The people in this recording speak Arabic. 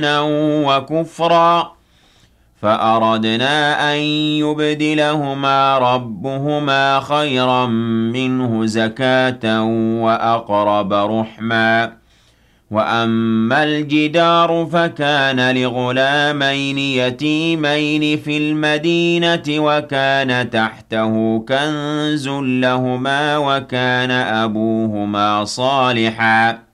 وكفرا فأردنا أن يبدلهما ربهما خيرا منه زكاة وأقرب رحما وأما الجدار فكان لغلامين يتيمين في المدينة وكان تحته كنز لهما وكان أبوهما صالحا